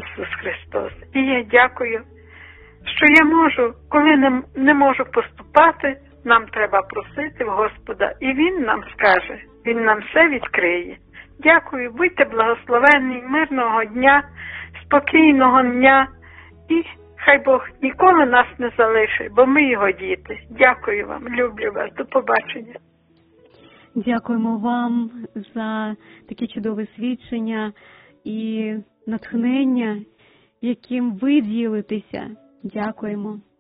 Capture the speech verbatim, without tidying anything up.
Ісус Христос. І я дякую, що я можу, коли не, не можу поступати, нам треба просити в Господа, і Він нам скаже, Він нам все відкриє. Дякую, будьте благословенні, мирного дня, спокійного дня, і хай Бог ніколи нас не залишить, бо ми Його діти. Дякую вам, люблю вас, до побачення. Дякуємо вам за таке чудове свідчення і натхнення, яким ви ділитеся. Дякуємо.